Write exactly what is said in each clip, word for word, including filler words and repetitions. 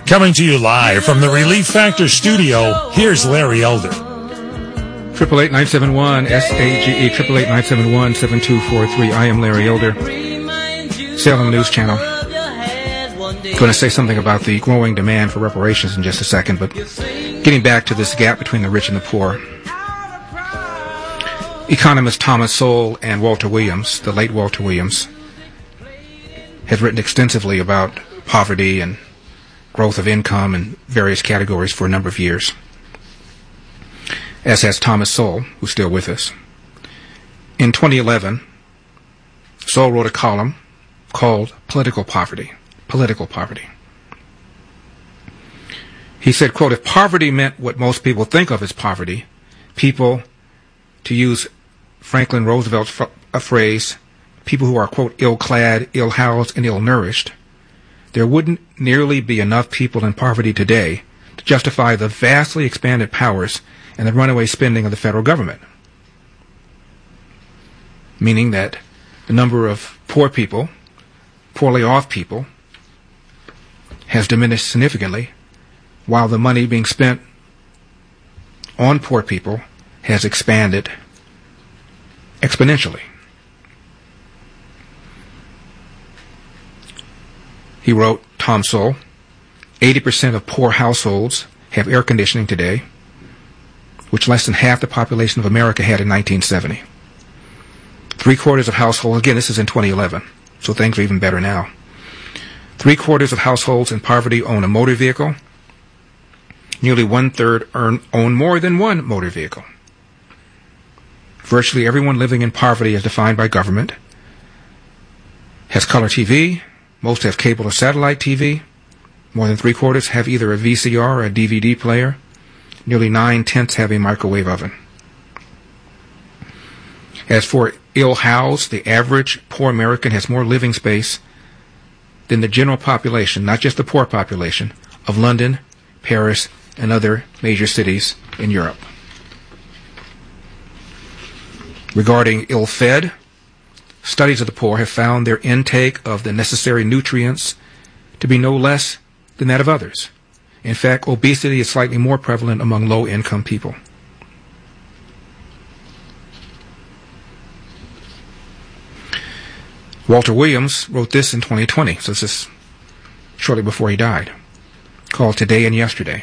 Coming to you live from the Relief Factor studio, here's Larry Elder. Triple eight nine seven one S A G E triple eight nine seven one seven two four three. I am Larry Elder, Salem News Channel. Going to say something about the growing demand for reparations in just a second, but getting back to this gap between the rich and the poor. Economists Thomas Sowell and Walter Williams, the late Walter Williams, has written extensively about poverty and growth of income in various categories for a number of years, as has Thomas Sowell, who's still with us. In twenty eleven, Sowell wrote a column called Political Poverty. Political Poverty. He said, quote, if poverty meant what most people think of as poverty, people, to use Franklin Roosevelt's f- a phrase, people who are, quote, ill-clad, ill-housed, and ill-nourished, there wouldn't nearly be enough people in poverty today to justify the vastly expanded powers and the runaway spending of the federal government. Meaning that the number of poor people, poorly off people, has diminished significantly, while the money being spent on poor people has expanded exponentially. He wrote, Tom Sowell, eighty percent of poor households have air conditioning today, which less than half the population of America had in nineteen seventy. Three quarters of households, again, this is in twenty eleven, so things are even better now. Three quarters of households in poverty own a motor vehicle. Nearly one-third earn, own more than one motor vehicle. Virtually everyone living in poverty as defined by government has color T V. Most have cable or satellite T V. More than three-quarters have either a V C R or a D V D player. Nearly nine-tenths have a microwave oven. As for ill-housed, the average poor American has more living space than the general population, not just the poor population, of London, Paris, and other major cities in Europe. Regarding ill-fed, studies of the poor have found their intake of the necessary nutrients to be no less than that of others. In fact, obesity is slightly more prevalent among low-income people. Walter Williams wrote this in twenty twenty, so this is shortly before he died, called Today and Yesterday.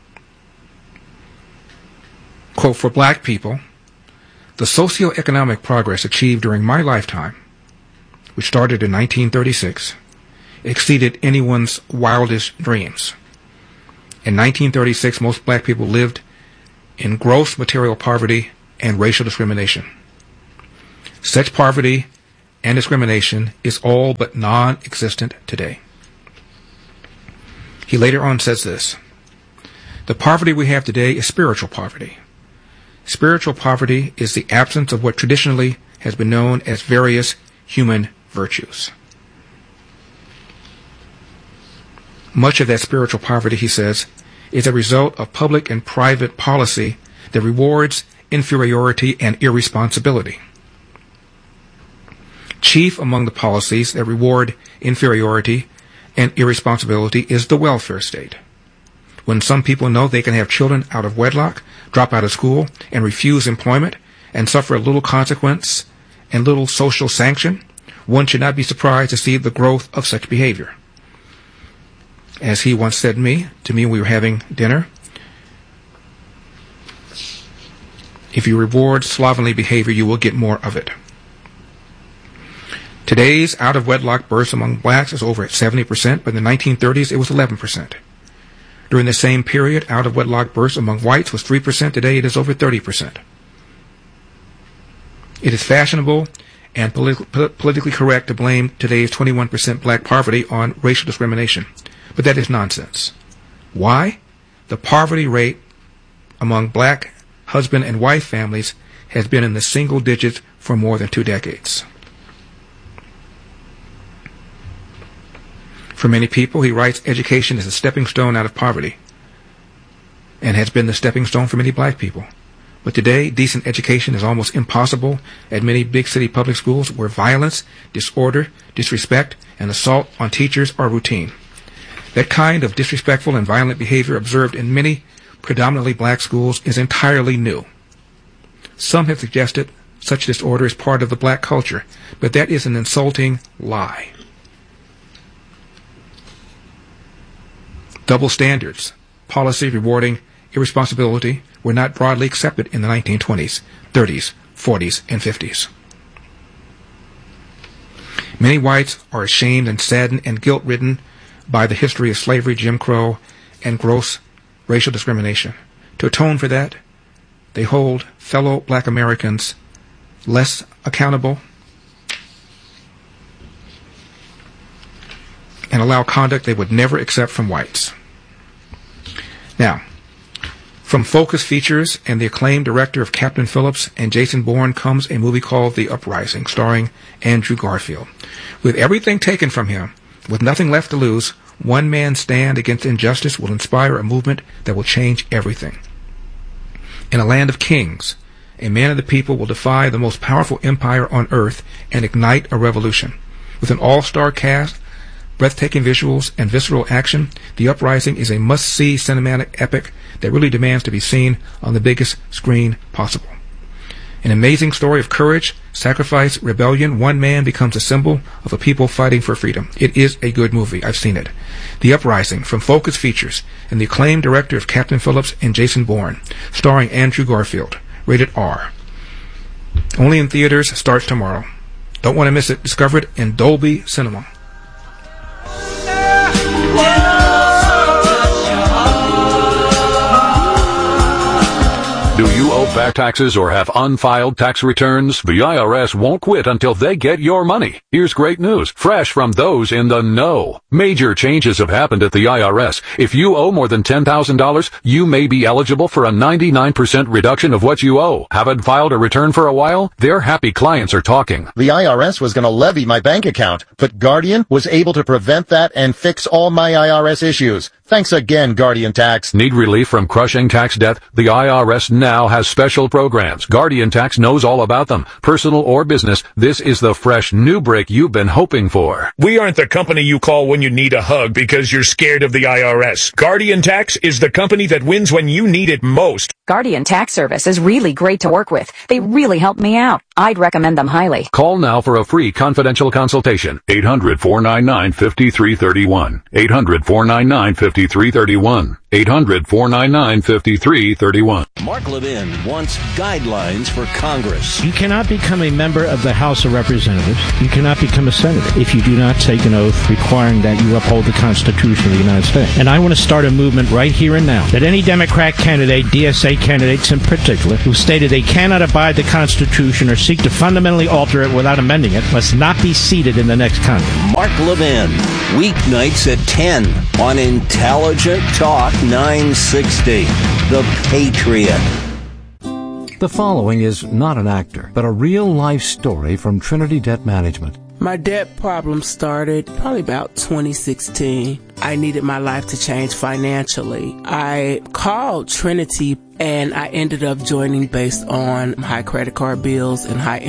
Quote, for black people, the socioeconomic progress achieved during my lifetime, which started in nineteen thirty-six, exceeded anyone's wildest dreams. In nineteen thirty-six, most black people lived in gross material poverty and racial discrimination. Such poverty and discrimination is all but non-existent today. He later on says this, the poverty we have today is spiritual poverty. Spiritual poverty is the absence of what traditionally has been known as various human virtues. Much of that spiritual poverty, he says, is a result of public and private policy that rewards inferiority and irresponsibility. Chief among the policies that reward inferiority and irresponsibility is the welfare state. When some people know they can have children out of wedlock, drop out of school, and refuse employment, and suffer little consequence and little social sanction, one should not be surprised to see the growth of such behavior. As he once said to me, to me when we were having dinner, if you reward slovenly behavior, you will get more of it. Today's out-of-wedlock births among blacks is over at seventy percent, but in the nineteen thirties it was eleven percent. During the same period, out-of-wedlock births among whites was three percent. Today it is over thirty percent. It is fashionable and politi- politically correct to blame today's twenty-one percent black poverty on racial discrimination. But that is nonsense. Why? The poverty rate among black husband and wife families has been in the single digits for more than two decades. For many people, he writes, education is a stepping stone out of poverty and has been the stepping stone for many black people. But today, decent education is almost impossible at many big city public schools where violence, disorder, disrespect, and assault on teachers are routine. That kind of disrespectful and violent behavior observed in many predominantly black schools is entirely new. Some have suggested such disorder is part of the black culture, but that is an insulting lie. Double standards, policy rewarding irresponsibility, were not broadly accepted in the nineteen twenties, thirties, forties, and fifties. Many whites are ashamed and saddened and guilt-ridden by the history of slavery, Jim Crow, and gross racial discrimination. To atone for that, they hold fellow black Americans less accountable and allow conduct they would never accept from whites. Now, from Focus Features and the acclaimed director of Captain Phillips and Jason Bourne comes a movie called The Uprising, starring Andrew Garfield. With everything taken from him, with nothing left to lose, one man's stand against injustice will inspire a movement that will change everything. In a land of kings, a man of the people will defy the most powerful empire on earth and ignite a revolution. With an all-star cast, breathtaking visuals, and visceral action, The Uprising is a must-see cinematic epic that really demands to be seen on the biggest screen possible. An amazing story of courage, sacrifice, rebellion. One man becomes a symbol of a people fighting for freedom. It is a good movie. I've seen it. The Uprising from Focus Features and the acclaimed director of Captain Phillips and Jason Bourne, starring Andrew Garfield. Rated R. Only in theaters. Starts tomorrow. Don't want to miss it. Discover it in Dolby Cinema. Do you owe back taxes or have unfiled tax returns? The I R S won't quit until they get your money. Here's great news, fresh from those in the know. Major changes have happened at the I R S. If you owe more than ten thousand dollars, you may be eligible for a ninety-nine percent reduction of what you owe. Haven't filed a return for a while? Their happy clients are talking. The I R S was going to levy my bank account, but Guardian was able to prevent that and fix all my I R S issues. Thanks again, Guardian Tax. Need relief from crushing tax debt? The I R S now has special programs. Guardian Tax knows all about them. Personal or business, this is the fresh new break you've been hoping for. We aren't the company you call when you need a hug because you're scared of the I R S. Guardian Tax is the company that wins when you need it most. Guardian Tax Service is really great to work with. They really helped me out. I'd recommend them highly. Call now for a free confidential consultation. eight hundred, four nine nine, five three three one. eight hundred, four nine nine, five three three one. eight hundred, four nine nine, five three three one. Mark Levin wants guidelines for Congress. You cannot become a member of the House of Representatives. You cannot become a senator if you do not take an oath requiring that you uphold the Constitution of the United States. And I want to start a movement right here and now that any Democrat candidate, D S A candidates in particular, who stated they cannot abide the Constitution or seek to fundamentally alter it without amending it, must not be seated in the next Congress. Mark Levin, weeknights at ten on Intelligent Talk nine sixty, The Patriot. The following is not an actor, but a real-life story from Trinity Debt Management. My debt problem started probably about twenty sixteen. I needed my life to change financially. I called Trinity and I ended up joining based on high credit card bills and high